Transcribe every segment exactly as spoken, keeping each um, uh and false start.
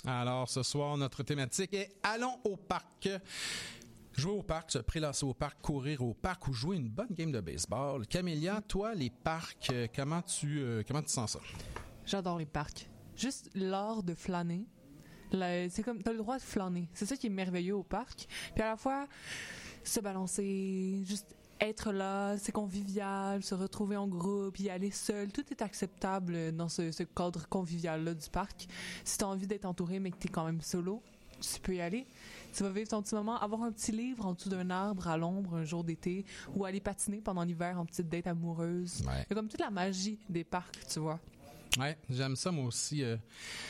Alors, ce soir, notre thématique est « Allons au parc ». Jouer au parc, se prélasser au parc, courir au parc ou jouer une bonne game de baseball. Camélia, toi, les parcs, comment tu, euh, comment tu sens ça? J'adore les parcs. Juste l'art de flâner. Là, c'est comme, t'as le droit de flâner. C'est ça qui est merveilleux au parc. Puis à la fois, se balancer, juste être là, c'est convivial, se retrouver en groupe, y aller seul, tout est acceptable dans ce, ce cadre convivial-là du parc. Si t'as envie d'être entouré mais que t'es quand même solo, tu peux y aller. Tu vas vivre ton petit moment, avoir un petit livre en dessous d'un arbre à l'ombre un jour d'été ou aller patiner pendant l'hiver en petite date amoureuse. Ouais. Il y a comme toute la magie des parcs, tu vois. Ouais, j'aime ça moi aussi. Euh,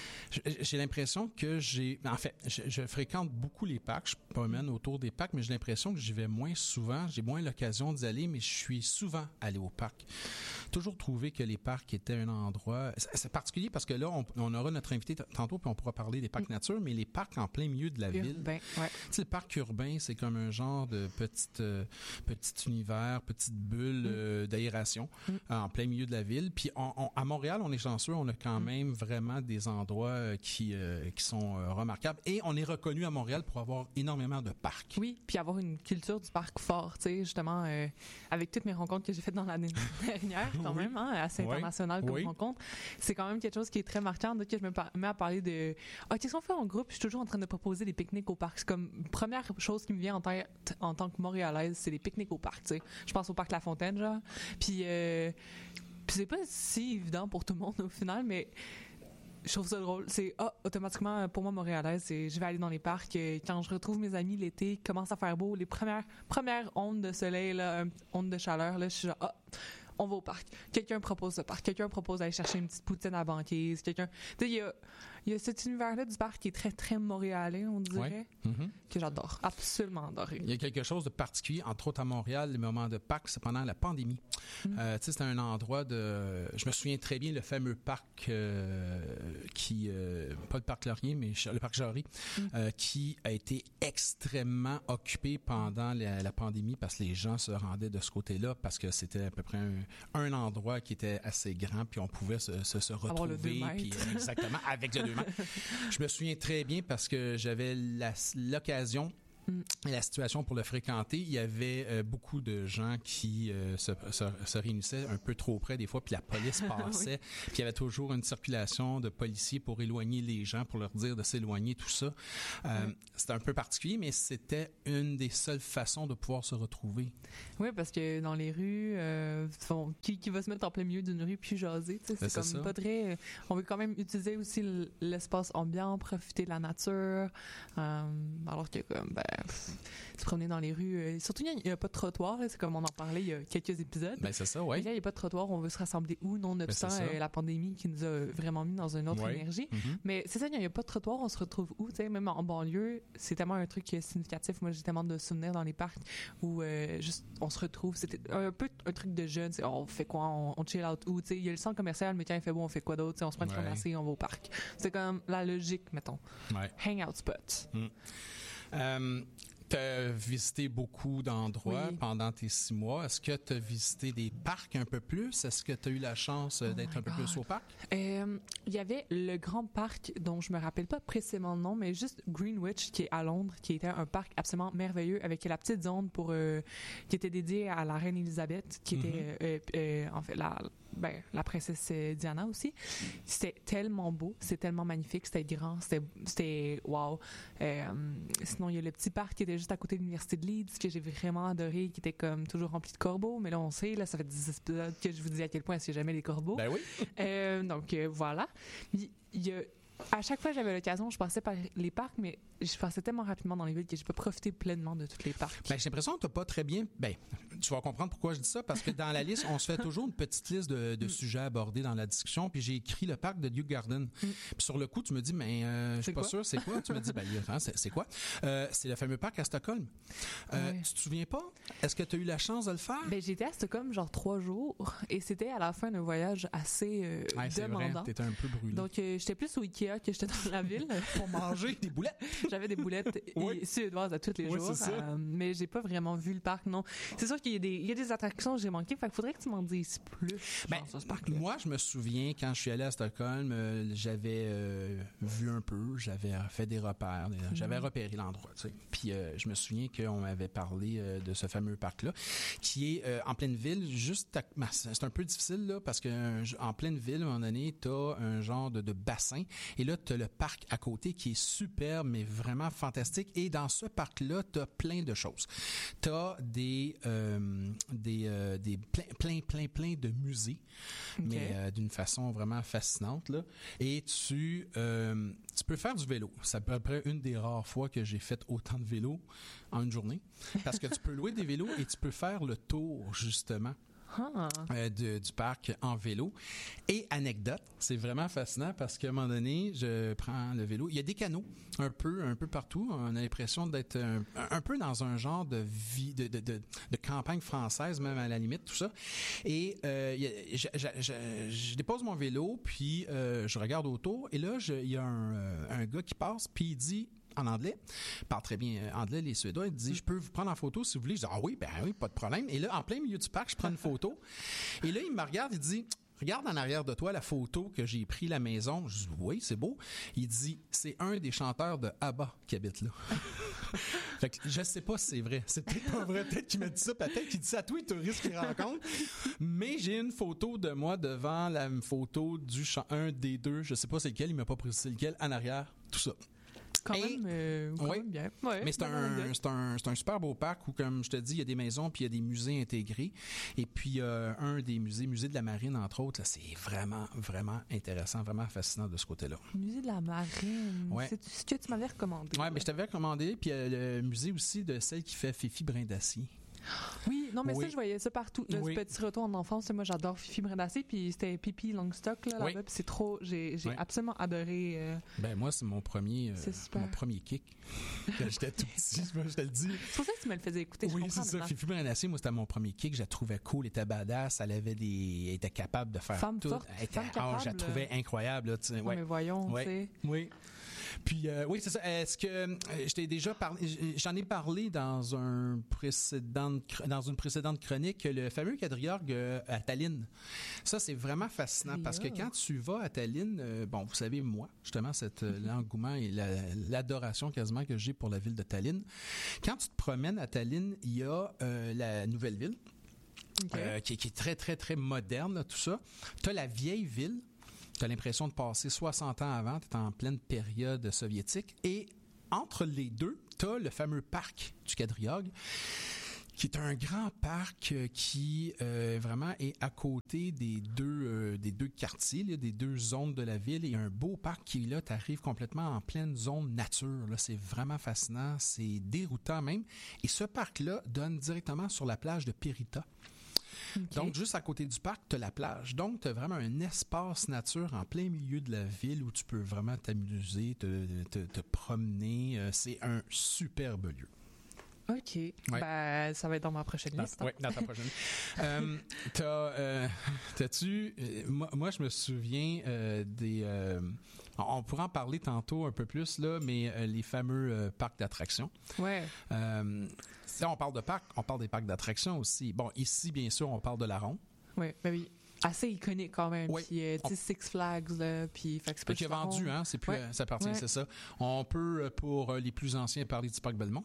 j'ai l'impression que j'ai... En fait, je, je fréquente beaucoup les parcs. Je promène autour des parcs, mais j'ai l'impression que j'y vais moins souvent. J'ai moins l'occasion d'y aller, mais je suis souvent allé au parc. Toujours trouvé que les parcs étaient un endroit... C'est particulier parce que là, on, on aura notre invité t- tantôt, puis on pourra parler des parcs nature, mais les parcs en plein milieu de la Urbain, ville. ouais. Tu sais, le parc urbain, c'est comme un genre de petite, euh, petit univers, petite bulle Mm. euh, d'aération Mm. euh, en plein milieu de la ville. Puis on, on, à Montréal, on est chanceux, on a quand Mm. même vraiment des endroits euh, qui, euh, qui sont euh, remarquables. Et on est reconnu à Montréal pour avoir énormément de parcs. Oui, puis avoir une culture du parc fort, tu sais, justement, euh, avec toutes mes rencontres que j'ai faites dans l'année dernière, quand Oui. même, hein, assez Oui. international comme Oui. rencontre, c'est quand même quelque chose qui est très marquant. Dès que je me par- mets à parler de « Ah, qu'est-ce qu'on fait en groupe? » Je suis toujours en train de proposer des pique-niques au parc. C'est comme, première chose qui me vient en tête en tant que Montréalaise, c'est des pique-niques au parc, tu sais. Je pense au parc La Fontaine, genre. Puis, euh, puis c'est pas si évident pour tout le monde, au final, mais... Je trouve ça drôle. C'est ah, automatiquement, pour moi, Montréalaise, c'est je vais aller dans les parcs. euh, Quand je retrouve mes amis l'été, il commence à faire beau, les premières, premières ondes de soleil, là, euh, ondes de chaleur, là, je suis genre, ah, on va au parc. Quelqu'un propose le parc. Quelqu'un propose d'aller chercher une petite poutine à la banquise. Quelqu'un. Tu sais, il y a, il y a cet univers-là du parc qui est très, très montréalais, on dirait, Ouais. Mm-hmm. que j'adore. Absolument adoré. Il y a quelque chose de particulier, entre autres à Montréal, les moments de Pâques, c'est pendant la pandémie. Mm. Euh, tu sais, c'était un endroit de... Je me souviens très bien le fameux parc euh, qui... Euh, pas le parc Laurier, mais le parc Jarry, Mm. euh, qui a été extrêmement occupé pendant la, la pandémie parce que les gens se rendaient de ce côté-là parce que c'était à peu près un, un endroit qui était assez grand puis on pouvait se, se, se retrouver. Avoir le deux mètres. Puis, exactement, avec le deux mètres. Je me souviens très bien parce que j'avais la, l'occasion Mm. et la situation pour le fréquenter. Il y avait euh, beaucoup de gens qui euh, se, se, se réunissaient un peu trop près des fois, puis la police passait, oui. Puis il y avait toujours une circulation de policiers pour éloigner les gens, pour leur dire de s'éloigner, tout ça. Euh, oui. C'était un peu particulier, mais c'était une des seules façons de pouvoir se retrouver. Oui, parce que dans les rues, euh, bon, qui, qui va se mettre en plein milieu d'une rue puis jaser, tu sais, c'est, c'est comme ça. Pas très... On veut quand même utiliser aussi l'espace ambiant, profiter de la nature, euh, alors que comme, ben, se promener dans les rues. Euh, surtout, il n'y a, a pas de trottoir. Là, c'est comme on en parlait il y a quelques épisodes. Ben, c'est ça, oui. Là, il n'y a pas de trottoir. On veut se rassembler où, nonobstant ben, euh, la pandémie qui nous a vraiment mis dans une autre ouais. énergie. Mm-hmm. Mais c'est ça, il n'y a pas de trottoir. On se retrouve où? Même en banlieue, c'est tellement un truc significatif. Moi, j'ai tellement de souvenirs dans les parcs où euh, juste on se retrouve. C'était un peu un truc de jeune. C'est, oh, on fait quoi? On, on chill out où? Il y a le centre commercial, mais quand il fait beau, on fait quoi d'autre? T'sais, on se prend une ouais. on va au parc. C'est comme la logique, mettons. Ouais. Hangout spot. Mm. Um... Tu as visité beaucoup d'endroits oui. pendant tes six mois. Est-ce que tu as visité des parcs un peu plus? Est-ce que tu as eu la chance oh d'être un peu God. plus au parc? Il euh, y avait le grand parc dont je me rappelle pas précisément le nom, mais juste Greenwich qui est à Londres, qui était un parc absolument merveilleux avec la petite zone pour euh, qui était dédiée à la reine Elisabeth, qui mm-hmm. était euh, euh, en fait la ben, la princesse Diana aussi. C'était tellement beau, c'était tellement magnifique, c'était grand, c'était c'était wow. Euh, sinon il y a le petit parc qui était juste à côté de l'université de Leeds que j'ai vraiment adoré, qui était comme toujours rempli de corbeaux, mais là on sait, là ça fait dix épisodes que je vous dis à quel point c'est jamais les corbeaux. Ben oui. euh, donc euh, voilà. Il y a à chaque fois que j'avais l'occasion, je passais par les parcs, mais je passais tellement rapidement dans les villes que je peux profiter pleinement de tous les parcs. Ben, j'ai l'impression que t'as pas très bien... Ben, tu vas comprendre pourquoi je dis ça, parce que dans la liste, on se fait toujours une petite liste de, de mm. sujets abordés dans la discussion, puis j'ai écrit le parc de Duke Garden. Mm. Puis sur le coup, tu me dis, mais euh, je suis pas sûr, c'est quoi? Tu me dis, ben, c'est, c'est quoi? Euh, c'est le fameux parc à Stockholm. Euh, ouais. Tu te souviens pas? Est-ce que tu as eu la chance de le faire? Ben, j'étais à Stockholm genre trois jours, et c'était à la fin d'un voyage assez euh, ouais, demandant. T'étais un peu brûlé. Donc, euh, j'étais plus au week-end. Ikea que j'étais dans la ville. Pour manger des boulettes. J'avais des boulettes Oui. suédoises à tous les Oui, jours. c'est ça. Euh, mais j'ai pas vraiment vu le parc, non. C'est sûr qu'il y a des, il y a des attractions que j'ai manquées. Fait qu'il faudrait que tu m'en dises plus. Ben, genre, sur ce parc-là. moi, je me souviens, quand je suis allé à Stockholm, euh, j'avais euh, vu un peu, j'avais fait des repères, des- j'avais repéré l'endroit, tu sais. Puis euh, je me souviens qu'on m'avait parlé euh, de ce fameux parc-là, qui est euh, en pleine ville, juste à- ben, c'est un peu difficile, là, parce que euh, en pleine ville, à un moment donné, t'as un genre de, de bassin, et là, t'as le parc à côté qui est superbe, mais vraiment fantastique, et dans ce parc-là, t'as plein de choses. T'as des, euh, des, euh, des plein, plein, plein, plein de musées, Ok. mais euh, d'une façon vraiment fascinante, là. Et tu, euh, tu peux faire du vélo. C'est à peu près une des rares fois que j'ai fait autant de vélo en une journée. Parce que tu peux louer des vélos et tu peux faire le tour, justement, Ah. euh, de- du parc en vélo. Et anecdote, c'est vraiment fascinant parce qu'à un moment donné, je prends le vélo. Il y a des canaux un peu, un peu partout. On a l'impression d'être un, un peu dans un genre de vie, de, de, de, de campagne française, même à la limite, tout ça. Et euh, il y a- je, je, je, je dépose mon vélo, puis euh, je regarde autour. Et là, je- il y a un, euh, un gars qui passe, puis il dit en anglais, il parle très bien euh, anglais, les Suédois, il dit, je peux vous prendre en photo si vous voulez. Je dis, ah oui, ben oui, pas de problème. Et là, en plein milieu du parc, je prends une photo. Et là, il me regarde, il dit, regarde en arrière de toi la photo que j'ai pris la maison. Je dis, oui, c'est beau. Il dit, c'est un des chanteurs de ABBA qui habite là. Fait que je sais pas si c'est vrai. C'est peut-être pas vrai. Peut-être qu'il m'a dit ça, peut-être qu'il dit ça à tous les touristes qu'il rencontre. Mais j'ai une photo de moi devant la photo du chan- un des deux. Je sais pas c'est lequel, il m'a pas précisé lequel, en arrière, tout ça. Quand Et- même, euh, quand Oui. même bien. Ouais, Mais c'est bonne un, anecdote. c'est un, c'est un super beau parc où, comme je te dis, il y a des maisons puis il y a des musées intégrés. Et puis, euh, un des musées, musée de la Marine, entre autres, là, c'est vraiment, vraiment intéressant, vraiment fascinant de ce côté-là. Musée de la Marine. Ouais. C'est ce que tu m'avais recommandé. Ouais, mais je t'avais recommandé. Puis, euh, le musée aussi de celle qui fait Fifi Brindacier. Oui, non, mais Oui. ça, je voyais ça partout. Le Oui. petit retour en enfance, moi, j'adore Fifi Brindacier, puis c'était Pipi Longstock, là, Oui. là-bas, puis c'est trop... J'ai j'ai Oui. absolument adoré... euh, Ben, moi, c'est mon premier, euh, C'est super. mon premier kick. Quand j'étais tout petit, je te le dis. C'est pour ça que tu me le faisais écouter, je Oui, comprends c'est ça. maintenant. Fifi Brindacier, moi, c'était mon premier kick. Je la trouvais cool, elle était badass, elle avait des, elle était capable de faire Femme tout. forte, Elle était- femme ah, je la capable. trouvais incroyable, là, tu sais, Non, ouais. mais voyons, Ouais. tu sais. Oui. Puis, euh, oui, c'est ça. Est-ce que euh, je t'ai déjà parlé, j- j'en ai parlé dans, un précédent, dans une précédente chronique, le fameux quadriorgue euh, à Tallinn. Ça, c'est vraiment fascinant parce que quand tu vas à Tallinn, euh, bon, vous savez, moi, justement, cet euh, l'engouement et la- l'adoration quasiment que j'ai pour la ville de Tallinn. Quand tu te promènes à Tallinn, il y a euh, la nouvelle ville. Ok. Euh, qui, est- qui est très, très, très moderne, là, tout ça. Tu as la vieille ville. Tu as l'impression de passer soixante ans avant. Tu es en pleine période soviétique. Et entre les deux, tu as le fameux parc du Quadriorgue, qui est un grand parc euh, qui euh, vraiment est à côté des deux, euh, des deux quartiers, là, des deux zones de la ville. Et un beau parc qui, là, tu arrives complètement en pleine zone nature. Là, c'est vraiment fascinant. C'est déroutant même. Et ce parc-là donne directement sur la plage de Pirita. Ok. Donc, juste à côté du parc, tu as la plage. Donc, tu as vraiment un espace nature en plein milieu de la ville où tu peux vraiment t'amuser, te, te, te promener. Euh, C'est un superbe lieu. OK. Ben, ça va être dans ma prochaine liste. hein. Oui, dans ta prochaine. euh, t'as, euh, t'as-tu... euh, moi, moi, je me souviens euh, des... euh, on pourra en parler tantôt un peu plus, là, mais euh, les fameux euh, parcs d'attractions. Ouais. Euh, si on parle de parcs, on parle des parcs d'attractions aussi. Bon, ici, bien sûr, on parle de la Ronde. Ouais, ben oui. Assez iconique quand même. Oui. Puis, euh, tu sais, Six Flags, là. Puis, fait que c'est pas Qui a juste la vendu, ronde. hein, c'est plus, Ouais. euh, ça appartient, Ouais. c'est ça. On peut, euh, pour euh, les plus anciens, parler du parc Belmont.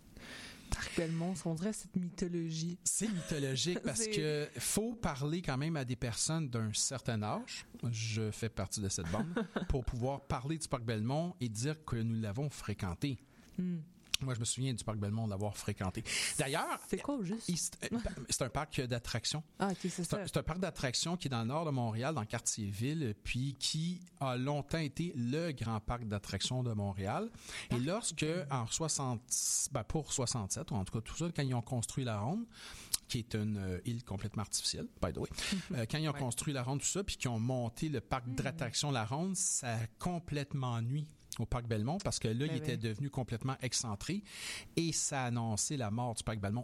Parc Belmont, on dirait cette mythologie. C'est mythologique parce C'est- que faut parler quand même à des personnes d'un certain âge. Je fais partie de cette bande pour pouvoir parler du parc Belmont et dire que nous l'avons fréquenté. Hmm. Moi, je me souviens du parc Belmont de l'avoir fréquenté. D'ailleurs, C'est quoi au juste? il- c'est c'est un parc d'attractions. Ah, OK, c'est C'est ça. un, c'est un parc d'attractions qui est dans le nord de Montréal, dans le quartier-ville, puis qui a longtemps été le grand parc d'attractions de Montréal. Et lorsque, en soixante, ben pour soixante-sept, ou en tout cas tout ça, quand ils ont construit la Ronde, qui est une euh, île complètement artificielle, by the way, euh, quand ils ont Ouais. construit la Ronde, tout ça, puis qu'ils ont monté le parc d'attractions La Ronde, ça a complètement nuit au parc Belmont parce que là, Ben il était oui. devenu complètement excentré et ça a annoncé la mort du parc Belmont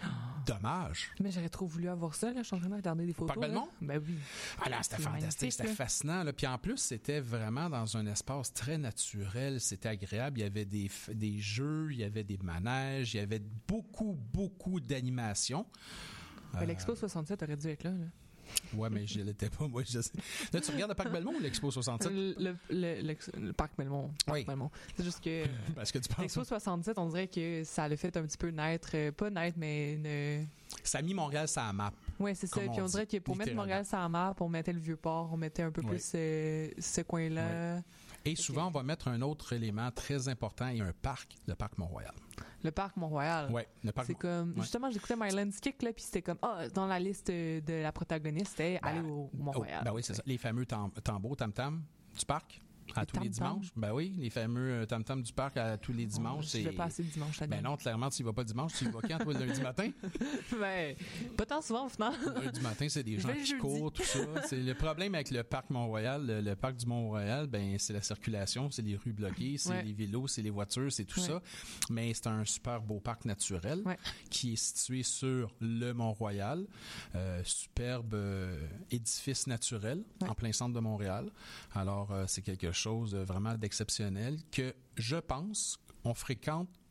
dommage. Mais j'aurais trop voulu avoir ça, là. Je suis en train de regarder des photos. Parc Belmont? Ben oui. Ah là, c'était C'est fantastique, c'était là. fascinant. Là. Puis en plus, c'était vraiment dans un espace très naturel, c'était agréable. Il y avait des, des jeux, il y avait des manèges, il y avait beaucoup, beaucoup d'animations. Ben, Euh, L'Expo soixante-sept aurait dû être là. là. Ouais, mais je l'étais pas, moi, je sais. Là, tu regardes le Parc Belmont ou l'Expo soixante-sept? Le, le, le, le- le Parc Belmont. Parc Oui. Belmont. C'est juste que Parce que tu penses... l'Expo soixante-sept, on dirait que ça l'a fait un petit peu naître, euh, pas naître, mais une... Ça a mis Montréal sur la map. Ouais, c'est ça. Comme Puis on on dirait dit, que pour mettre littéralement. Montréal sur la map, on mettait le Vieux-Port, on mettait un peu Oui. plus euh, ce coin-là. Et souvent, on va mettre un autre élément très important et un parc, le Parc Mont-Royal. Le Parc Mont-Royal. Oui, le Parc C'est comme... Ouais. Justement, j'écoutais Myland's Kick, là, puis c'était comme... Ah, dans la liste de la protagoniste, c'était Ben, aller au Mont-Royal. Oh, ben oui, c'est ça. Les fameux tam- tambours, tam-tam du parc. À Les tous les tam-tams? dimanches. Ben oui, les fameux euh, tam-tams du parc à tous les dimanches. Je c'est... vais pas assez le dimanche, ça Ben non, clairement, tu y vas pas le dimanche, tu y vas quand, toi, le lundi matin? Ben, pas tant souvent, au final. Le lundi matin, c'est des Je gens vais le qui jeudi. courent, tout ça. C'est le problème avec le parc Mont-Royal. Le, le parc du Mont-Royal, ben c'est la circulation, c'est les rues bloquées, c'est Ouais. les vélos, c'est les voitures, c'est tout Ouais. ça. Mais c'est un super beau parc naturel Ouais. qui est situé sur le Mont-Royal. Euh, superbe euh, édifice naturel Ouais. en plein centre de Montréal. Alors, euh, c'est quelque chose de vraiment d'exceptionnel que je pense on fréquente